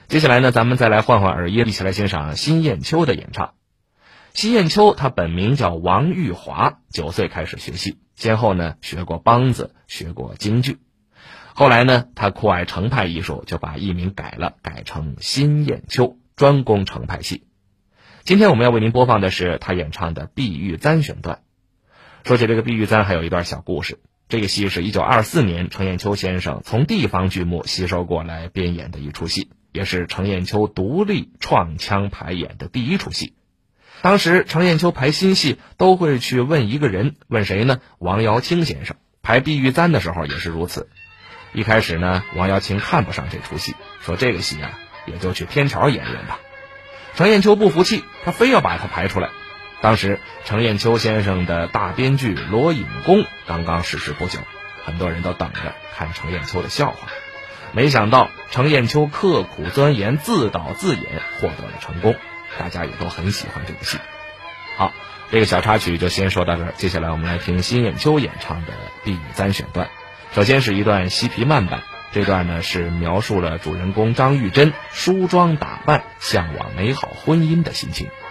接下来呢，咱们再来换换耳音，一起来欣赏辛雁秋的演唱。辛雁秋她本名叫王玉华，9岁开始学戏，先后呢学过梆子，学过京剧。后来呢，她酷爱程派艺术，就把艺名改成辛雁秋，专攻程派戏。今天我们要为您播放的是她演唱的《碧玉簪》选段。说起这个《碧玉簪》，还有一段小故事。这个戏是1924年程砚秋先生从地方剧目吸收过来编演的一出戏，也是程砚秋独立创腔排演的第一出戏。当时程砚秋排新戏都会去问一个人，问谁呢？王瑶卿先生。排《碧玉簪》的时候也是如此。一开始呢，王瑶卿看不上这出戏，说这个戏啊，也就去天桥演演吧。程砚秋不服气，他非要把它排出来。当时程砚秋先生的大编剧《罗隐公》刚刚逝世不久，很多人都等着看程砚秋的笑话。没想到程砚秋刻苦钻研，自导自演，获得了成功，大家也都很喜欢这个戏。好，这个小插曲就先说到这儿，接下来我们来听辛雁秋演唱的《碧玉簪》选段。首先是一段西皮慢板，这段呢是描述了主人公张玉珍梳妆打扮，向往美好婚姻的心情。